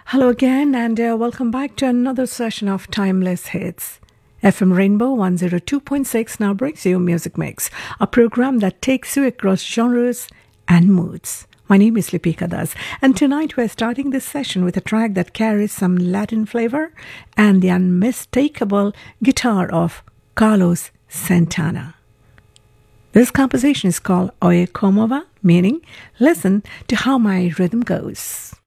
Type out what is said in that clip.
Hello again, and welcome back to another session of Timeless Hits. FM Rainbow 102.6 now brings you Music Mix, a program that takes you across genres and moods. My name is Lipika Das, and tonight we're starting this session with a track that carries some Latin flavor and the unmistakable guitar of Carlos Santana. This composition is called Oye Como Va, meaning listen to how my rhythm goes.